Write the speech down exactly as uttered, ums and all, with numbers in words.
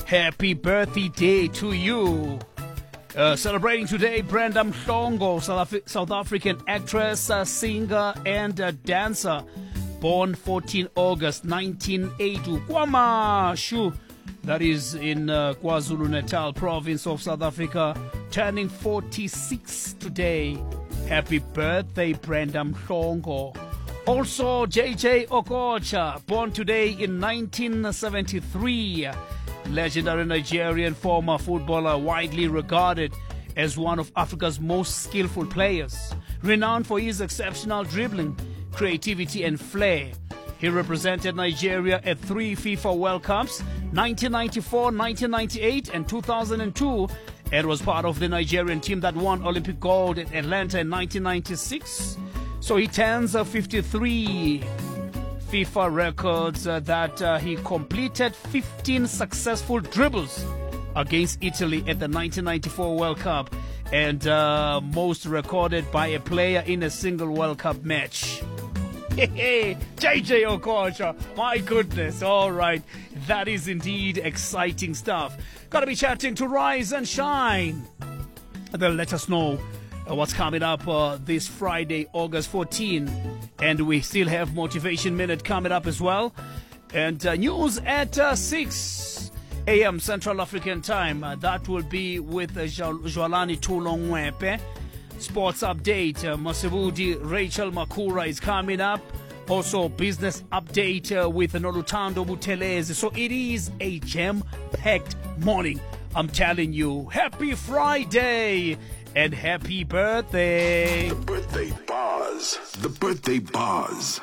Happy birthday day to you. Uh, celebrating today, Brenda Mhlongo, South, Af- South African actress, uh, singer, and uh, dancer. Born fourteenth August nineteen eighty. KwaMashu, that is in uh, KwaZulu-Natal province of South Africa, turning forty-six today. Happy birthday, Brenda Mhlongo. Also, J J Okocha, born today in nineteen seventy-three. Legendary Nigerian former footballer, widely regarded as one of Africa's most skillful players, renowned for his exceptional dribbling, creativity and flair. He represented Nigeria at three FIFA World Cups, nineteen ninety-four, nineteen ninety-eight and two thousand two, and was part of the Nigerian team that won Olympic gold at Atlanta in nineteen ninety-six. So he turns uh, fifty-three FIFA records uh, that uh, he completed fifteen successful dribbles against Italy at the nineteen ninety-four World Cup, and uh, most recorded by a player in a single World Cup match. Hey, J J Okocha, my goodness. All right, that is indeed exciting stuff. Gotta be chatting to Rise and Shine. They'll let us know uh, what's coming up uh, this Friday, August fourteenth. And we still have Motivation Minute coming up as well. And uh, news at uh, six a.m. Central African time. Uh, that will be with uh, Jwalani Tulongwepe. Sports update. Uh, Masebudi Rachel Makura is coming up. Also, business update uh, with Nolutando Butelezi. So it is a jam-packed morning. I'm telling you, happy Friday and happy birthday. The birthday buzz. The birthday buzz.